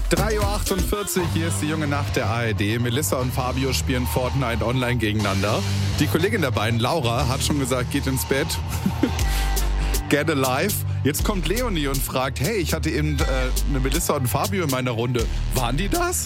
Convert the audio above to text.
3:48 Uhr, hier ist die junge Nacht der ARD. Melissa und Fabio spielen Fortnite online gegeneinander. Die Kollegin der beiden, Laura, hat schon gesagt, geht ins Bett. Get alive. Jetzt kommt Leonie und fragt, hey, ich hatte eben eine Melissa und Fabio in meiner Runde. Waren die das?